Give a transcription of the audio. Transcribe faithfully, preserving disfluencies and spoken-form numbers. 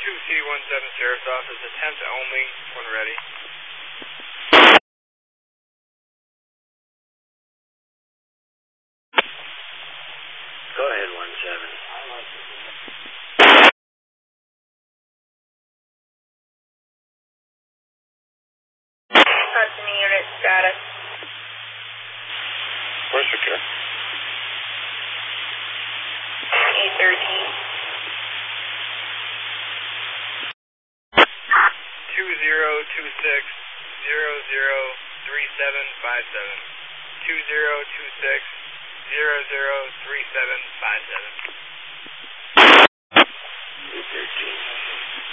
two C seventeen Sheriff's Office, attempt only when ready. Go ahead, one seven. Hudson unit status. Where's secure? eight thirteen. two zero two six zero zero three seven five seven. two zero two six zero zero three seven five seven.